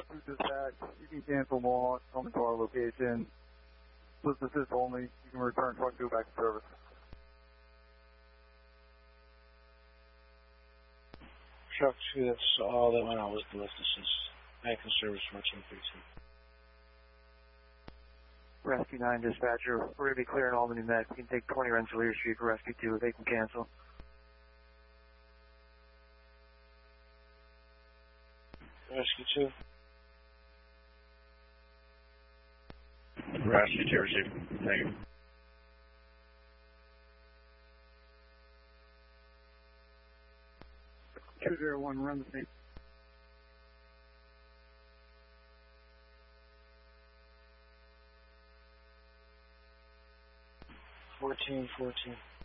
Food dispatch, you can cancel launch, only to our location. List assist only, you can return truck to back to service. Truck 2, that's all that went out was the list assist. Back in service 1432. Rescue 9 dispatcher, we're going to be clearing Albany Met. You can take 20 Rensselaer Street for Rescue 2. They can cancel. Rescue 2. Rescue 2 received. Thank you. One, run the same. 1414.